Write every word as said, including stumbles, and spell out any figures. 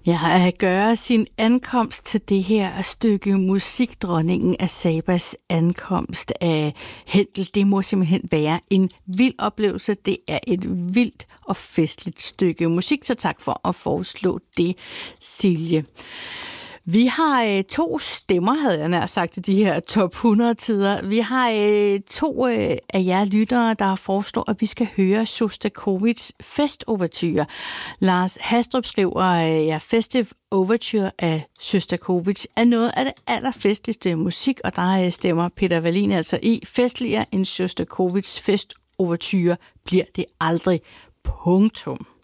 Ja, at gøre sin ankomst til det her stykke musik, dronningen af Sabas ankomst af Händel, det må simpelthen være en vild oplevelse. Det er et vildt og festligt stykke musik, så tak for at foreslå det, Silje. Vi har øh, to stemmer, havde jeg nær sagt, til de her top hundrede-tider. Vi har øh, to øh, af jer lyttere, der foreslår, at vi skal høre Sjostakovitjs festoverture. Lars Hastrup skriver, øh, ja, Festive Overture af Sjostakovitj er noget af det allerfestligste musik, og der øh, stemmer Peter Wallin altså i. Festligere end Sjostakovitjs festoverture bliver det aldrig. Punktum.